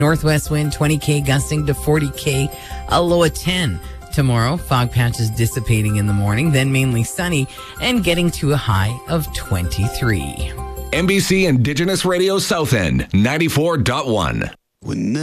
Northwest wind 20k gusting to 40k, a low of 10. Tomorrow, fog patches dissipating in the morning, then mainly sunny and getting to a high of 23. NBC Indigenous Radio South End, 94.1.